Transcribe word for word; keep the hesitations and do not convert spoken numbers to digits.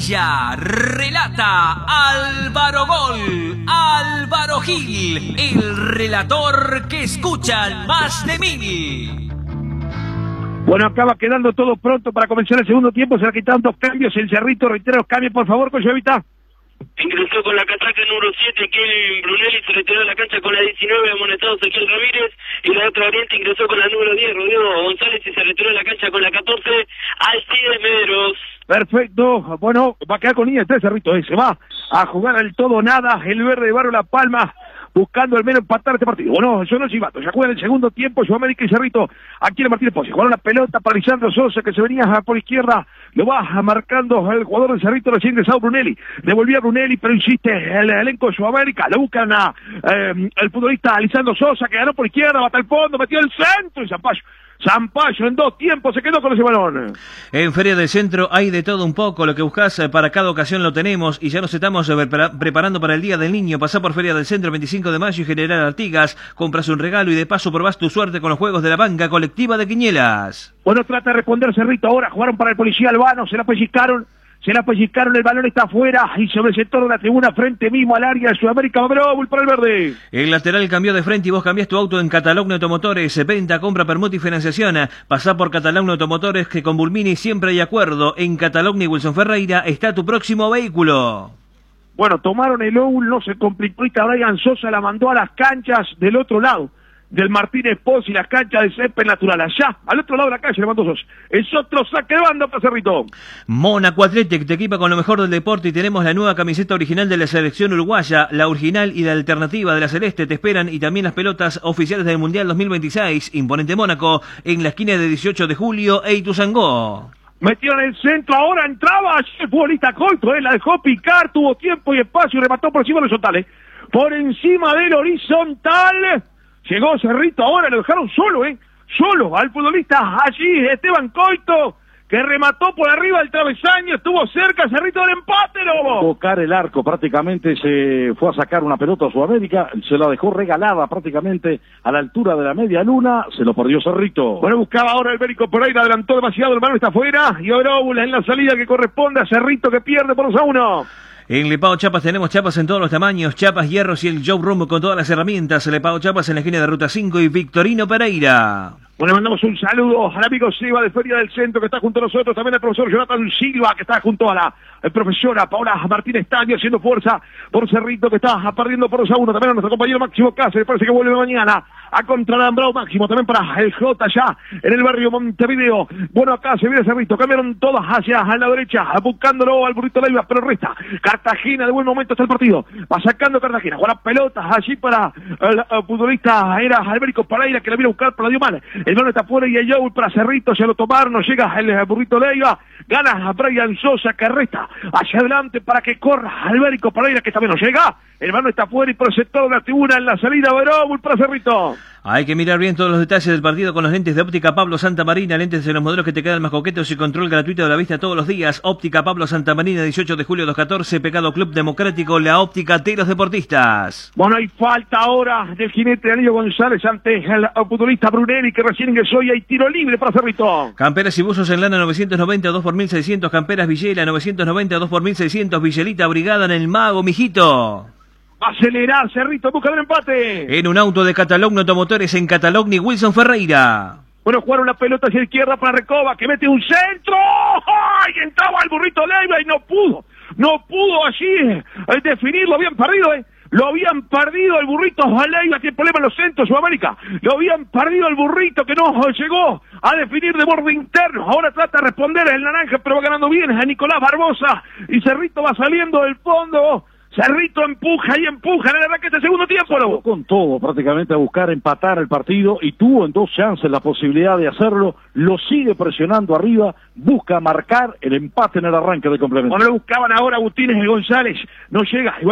Hincha, relata Álvaro Gol, Álvaro Gil, el relator que escuchan más de mil. Bueno, acaba quedando todo pronto para comenzar el segundo tiempo. Se le quitan dos cambios. El Cerrito, reitero los cambios, por favor, Coyevita. Ingresó con la casaca número siete, Kevin Brunelli, se retiró de la cancha con la diecinueve, amonestado Ezequiel Ramírez, y la otra variante ingresó con la número diez, Rodrigo González, y se retiró de la cancha con la catorce, Alcides Medeiros. Perfecto, bueno, va a quedar con línea este Cerrito, eh. Se va a jugar al todo nada, el verde de Barrio La Palma, buscando al menos empatar este partido. Bueno, eso no es Chivato, ya juega en el segundo tiempo, Sudamérica y Cerrito, aquí en Martínez Pozzi, jugaron la pelota para Lisandro Sosa, que se venía por izquierda, lo va marcando el jugador del Cerrito, recién ingresado Brunelli, devolvía a Brunelli, pero insiste el elenco de Sudamérica, lo buscan a eh, el futbolista Lisandro Sosa, que ganó por izquierda, bata al fondo, metió el centro, y Zampayo, Zampayo en dos tiempos se quedó con ese balón. En Feria del Centro hay de todo un poco, lo que buscas para cada ocasión lo tenemos y ya nos estamos preparando para el Día del Niño. Pasá por Feria del Centro veinticinco de mayo y General Artigas, compras un regalo y de paso probás tu suerte con los juegos de la banca colectiva de Quinielas. Bueno, trata de responder Cerrito ahora, jugaron para el policía Albano, se la pellizcaron. Se la pellizcaron, el balón está afuera y sobre el sector de la tribuna frente mismo al área de Sudamérica. Bravo, para el verde. El lateral cambió de frente y vos cambiás tu auto en Catalogna Automotores. Venta, compra, permuta y financiación. Pasá por Catalogna Automotores, que con Bulmini siempre hay acuerdo. En Catalogna y Wilson Ferreira está tu próximo vehículo. Bueno, tomaron el Oul, no se complicó y Brian Sosa la mandó a las canchas del otro lado del Martínez Pozzi, las canchas de césped natural, allá, al otro lado de la calle, le mandó Sosa. Es otro saque de banda para Cerrito. Mónaco Athletic te equipa con lo mejor del deporte y tenemos la nueva camiseta original de la selección uruguaya, la original y la alternativa de la Celeste te esperan y también las pelotas oficiales del Mundial dos mil veintiséis, Imponente Mónaco, en la esquina de dieciocho de julio, e Ituzaingó. Metió en el centro, ahora entraba el futbolista Coito, eh, la dejó picar, tuvo tiempo y espacio y remató por encima del horizontal, eh. Por encima del horizontal. Llegó Cerrito, ahora lo dejaron solo, ¿eh? Solo al futbolista allí, Esteban Coito, que remató por arriba del travesaño, estuvo cerca Cerrito del empate, ¿no? Tocar el arco, prácticamente se fue a sacar una pelota a Sudamérica, se la dejó regalada prácticamente a la altura de la media luna, se lo perdió Cerrito. Bueno, buscaba ahora el Bérico Pereira, adelantó demasiado, el balón está afuera, y Oróbula en la salida que corresponde a Cerrito, que pierde por dos a uno. En Lepao Chapas tenemos chapas en todos los tamaños, chapas, hierros y el showroom con todas las herramientas. Lepao Chapas en la esquina de Ruta cinco y Victorino Pereira. Bueno, mandamos un saludo al amigo Seba de Feria del Centro que está junto a nosotros, también al profesor Jonathan Silva que está junto a la profesora Paola Martínez Taño haciendo fuerza por Cerrito que está perdiendo por dos a uno, también a nuestro compañero Máximo Cáceres, parece que vuelve mañana a contralambrado Máximo, también para el J ya en el barrio Montevideo. Bueno, acá se viene Cerrito, cambiaron todas hacia a la derecha, buscándolo al burrito Leiva, pero resta Cartagena, de buen momento está el partido, va sacando Cartagena, juega pelotas allí para el, el futbolista era Albérico Pereira que la viene a buscar, pero la dio mal. El balón está afuera y el Joel para Cerrito, se lo tomaron, no llega el burrito Leiva, gana a Brian Sosa que resta hacia adelante para que corra Albérico Pereira que también no llega, el balón está afuera y por el sector de la tribuna en la salida, Joel para Cerrito. Hay que mirar bien todos los detalles del partido con los lentes de Óptica Pablo Santa Marina, lentes de los modelos que te quedan más coquetos y control gratuito de la vista todos los días. Óptica Pablo Santa Marina, dieciocho de julio doscientos catorce, Pecado Club Democrático, la óptica de los deportistas. Bueno, hay falta ahora del jinete Danilo González ante el futbolista Brunelli que recién ingresó y hay tiro libre para Cerrito. Camperas y buzos en lana novecientos noventa, dos por mil seiscientos, camperas Villela novecientos noventa, dos por mil seiscientos, Villelita Brigada en el Mago, mijito. Acelerar, Cerrito, busca el empate. En un auto de Catalogna Automotores en Catalogna y Wilson Ferreira. Bueno, jugaron la pelota hacia la izquierda para Recoba, que mete un centro. ¡Ay! Entraba el burrito Leiva y no pudo. No pudo allí eh, definir, lo habían perdido, ¿eh? Lo habían perdido el burrito Leiva, que problema en los centros, Sudamérica. Lo habían perdido el burrito que no llegó a definir de borde interno. Ahora trata de responder el naranja, pero va ganando bien a Nicolás Barbosa. Y Cerrito va saliendo del fondo. Cerrito empuja y empuja en el arranque de este segundo tiempo, ¿no? Con todo, prácticamente a buscar empatar el partido y tuvo en dos chances la posibilidad de hacerlo, lo sigue presionando arriba, busca marcar el empate en el arranque de complemento. Bueno, lo buscaban ahora Agustín González, no llega.